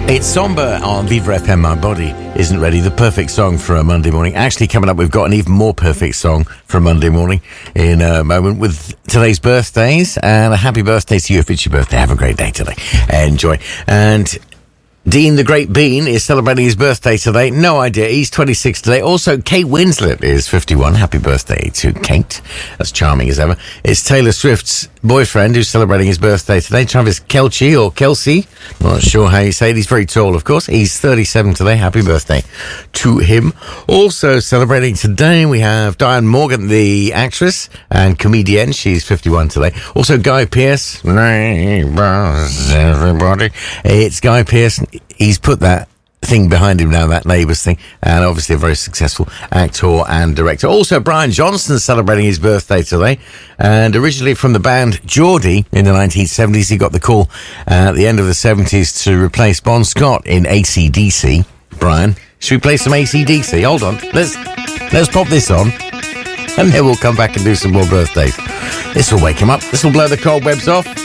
It's Somber on Viva FM. My body isn't ready. The perfect song for a Monday morning. Actually, coming up, we've got an even more perfect song for a Monday morning in a moment with today's birthdays. And a happy birthday to you if it's your birthday. Have a great day today. Enjoy. And Dean the Great Bean is celebrating his birthday today. No idea. He's 26 today. Also, Kate Winslet is 51. Happy birthday to Kate. As charming as ever. It's Taylor Swift's boyfriend who's celebrating his birthday today. Travis Kelce or Kelsey. Not sure how you say it. He's very tall, of course. He's 37 today. Happy birthday to him. Also celebrating today, we have Diane Morgan, the actress and comedian. She's 51 today. Also, Guy Pearce. Neighbours, everybody. It's Guy Pearce. He's put that thing behind him now, that Neighbours thing, and obviously a very successful actor and director. Also, Brian Johnson celebrating his birthday today, and originally from the band Geordie in the 1970s. He got the call at the end of the 70s to replace Bon Scott in AC/DC. Brian, should we play some AC/DC? Hold on, let's pop this on, and then we'll come back and do some more birthdays. This will wake him up. This will blow the cobwebs off.